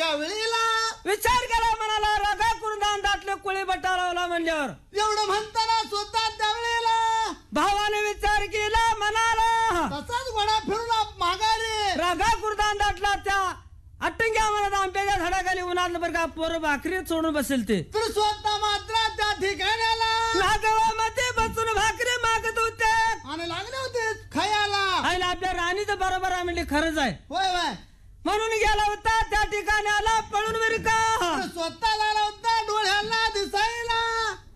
त्यावेळेला विचार केला म्हणाला रागा कुर्दान दाटले कुळी बट्टा लावला म्हणल्यावर एवढं म्हणताना स्वतः त्यावेळेला भावाने विचार केला म्हणाला तसाच घोडा फिरून माघारी रागा कुर्दान दाटला त्या अट्टंग्या म्हणत आंब्याच्या झाडाखाली उन्हातलं बरं का पोरं भाकरी सोडून बसेल ते तर स्वतः मात्र त्या ठिकाण्याला नागवामध्ये बसून भाकरी मागत होते आणि लागले होते खायला. आईला आपल्या राणीचं बरोबर आहे म्हणजे खरंच आहे होय होय म्हणून गेला होता त्या ठिकाणी आला पळून बरं का तर स्वतःला आला होता डोळ्याला